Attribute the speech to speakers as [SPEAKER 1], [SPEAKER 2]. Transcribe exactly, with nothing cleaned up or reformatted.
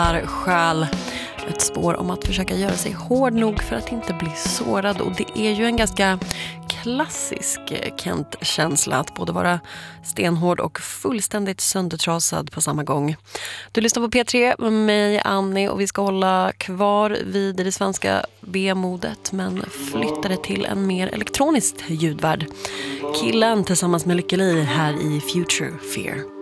[SPEAKER 1] Själ. Ett spår om att försöka göra sig hård nog för att inte bli sårad. Och det är ju en ganska klassisk Kent-känsla att både vara stenhård och fullständigt söndertrasad på samma gång. Du lyssnar på P tre med mig, Annie, och vi ska hålla kvar vid det svenska B-modet men flytta det till en mer elektronisk ljudvärld. Killen tillsammans med Lykke Li här i Future Fear.